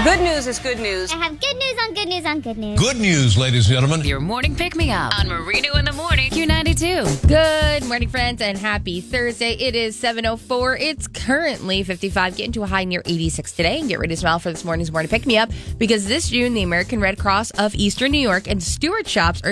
Good news is good news. I have good news on good news on good news. Good news, ladies and gentlemen. Your morning pick-me-up on Marino in the Morning, Q92. Good morning, friends, and happy Thursday. It is 7:04. It's currently 55, getting to a high near 86 today. And get ready to smile for this morning's morning pick-me-up, because this June, the American Red Cross of Eastern New York and Stewart Shops are